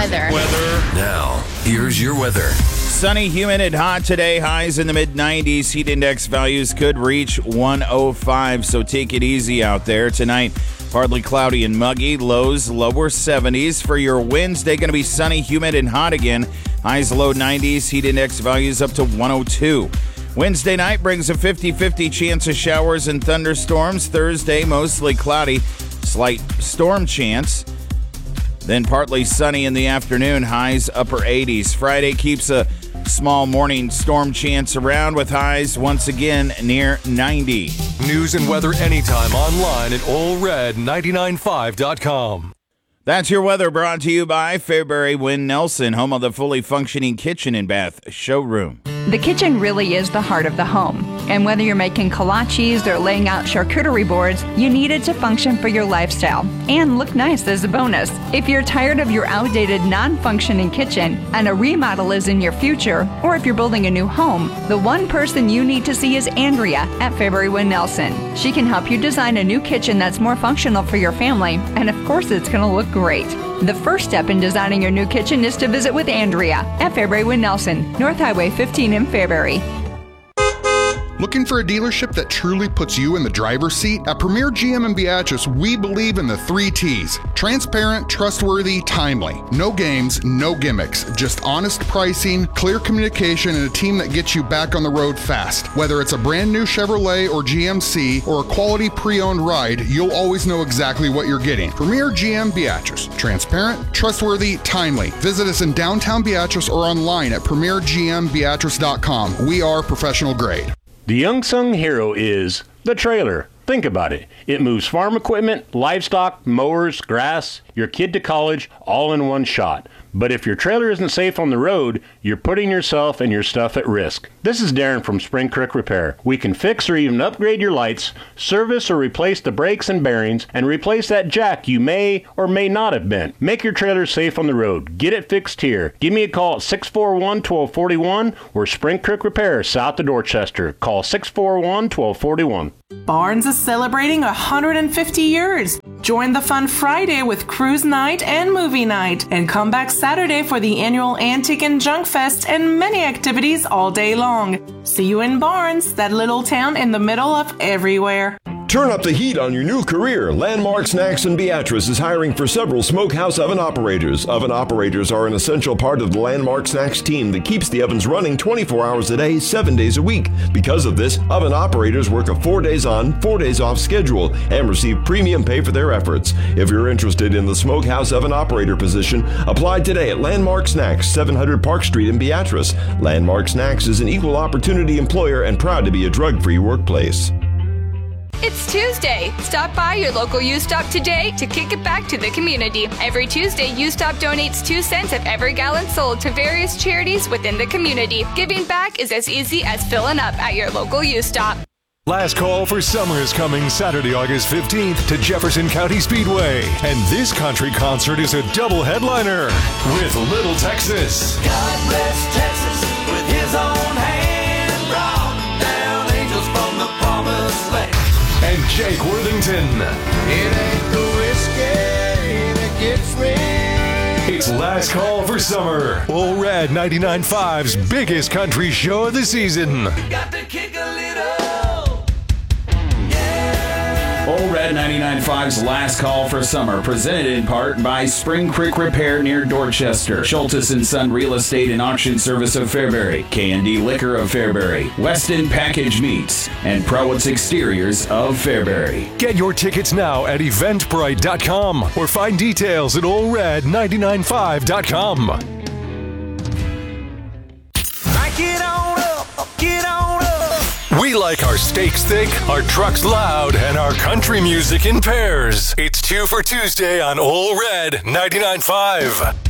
weather. Now, here's your weather. Sunny, humid, and hot today. Highs in the mid-90s. Heat index values could reach 105, so take it easy out there. Tonight, partly cloudy and muggy. Lows, lower 70s. For your Wednesday, going to be sunny, humid, and hot again. Highs, low 90s. Heat index values up to 102. Wednesday night brings a 50-50 chance of showers and thunderstorms. Thursday, mostly cloudy. Slight storm chance. Then partly sunny in the afternoon. Highs upper 80s. Friday keeps a small morning storm chance around with highs once again near 90. News and weather anytime online at allred995.com. That's your weather brought to you by Fairbury Wynn Nelson, home of the fully functioning kitchen and bath showroom. The kitchen really is the heart of the home. And whether you're making kolaches or laying out charcuterie boards, you need it to function for your lifestyle and look nice as a bonus. If you're tired of your outdated, non-functioning kitchen and a remodel is in your future, or if you're building a new home, the one person you need to see is Andrea at Fairbury Wynn Nelson. She can help you design a new kitchen that's more functional for your family, and of course it's going to look great. The first step in designing your new kitchen is to visit with Andrea at Fairbury Wynn Nelson, North Highway 15 in Fairbury. Looking for a dealership that truly puts you in the driver's seat? At Premier GM in Beatrice, we believe in the 3 T's. Transparent, trustworthy, timely. No games, no gimmicks. Just honest pricing, clear communication, and a team that gets you back on the road fast. Whether it's a brand new Chevrolet or GMC or a quality pre-owned ride, you'll always know exactly what you're getting. Premier GM Beatrice. Transparent, trustworthy, timely. Visit us in downtown Beatrice or online at premiergmbeatrice.com. We are professional grade. The unsung hero is the trailer. Think about it. It moves farm equipment, livestock, mowers, grass, your kid to college, all in one shot. But if your trailer isn't safe on the road, you're putting yourself and your stuff at risk. This is Darren from Spring Creek Repair. We can fix or even upgrade your lights, service or replace the brakes and bearings, and replace that jack you may or may not have bent. Make your trailer safe on the road. Get it fixed here. Give me a call at 641-1241. We're Spring Creek Repair, south of Dorchester. Call 641-1241. Barnes is celebrating 150 years. Join the fun Friday with cruise night and movie night, and come back Saturday for the annual Antique and Junk Fest and many activities all day long. See you in Barnes, that little town in the middle of everywhere. Turn up the heat on your new career. Landmark Snacks in Beatrice is hiring for several smokehouse oven operators. Oven operators are an essential part of the Landmark Snacks team that keeps the ovens running 24 hours a day, 7 days a week. Because of this, oven operators work a 4 days on, 4 days off schedule and receive premium pay for their efforts. If you're interested in the smokehouse oven operator position, apply today at Landmark Snacks, 700 Park Street in Beatrice. Landmark Snacks is an equal opportunity employer and proud to be a drug-free workplace. It's Tuesday. Stop by your local U-Stop today to kick it back to the community. Every Tuesday, U-Stop donates 2 cents of every gallon sold to various charities within the community. Giving back is as easy as filling up at your local U-Stop. Last Call for Summer is coming Saturday, August 15th to Jefferson County Speedway. And this country concert is a double headliner with Little Texas. God bless Texas with his own hand brought down angels from the promised land. And Jake Worthington. It ain't the whiskey that gets me. It's Last Call for Summer. All Red 99.5's biggest country show of the season. You got to kick a little. Old Red 99.5's Last Call for Summer, presented in part by Spring Creek Repair near Dorchester, Schultes & Son Real Estate and Auction Service of Fairbury, K&D Liquor of Fairbury, Weston Package Meats, and Prowitz Exteriors of Fairbury. Get your tickets now at eventbrite.com or find details at allred995.com. Get on up, get on up. We like our steaks thick, our trucks loud, and our country music in pairs. It's 2 for Tuesday on All Red 99.5.